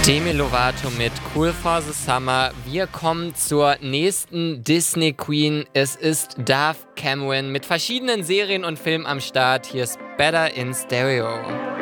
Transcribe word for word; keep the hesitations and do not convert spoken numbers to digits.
Demi Lovato mit Cool for the Summer. Wir kommen zur nächsten Disney Queen. Es ist Dove Cameron mit verschiedenen Serien und Filmen am Start. Hier ist Better in Stereo.